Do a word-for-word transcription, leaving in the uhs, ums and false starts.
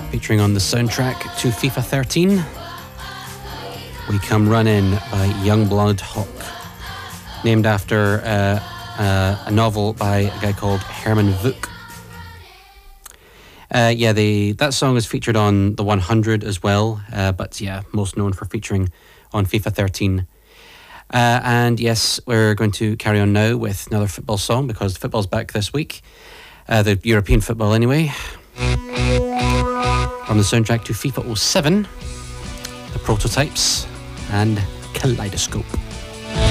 featuring on the soundtrack to FIFA thirteen. We Come Running by Youngblood Hawk, named after uh, uh, a novel by a guy called Herman Wouk. Uh, yeah, the that song is featured on the one hundred as well, uh, but yeah, most known for featuring on FIFA thirteen. Uh, and yes, we're going to carry on now with another football song because football's back this week. Uh, the European football anyway. From the soundtrack to FIFA oh seven, The Prototypes and Kaleidoscope.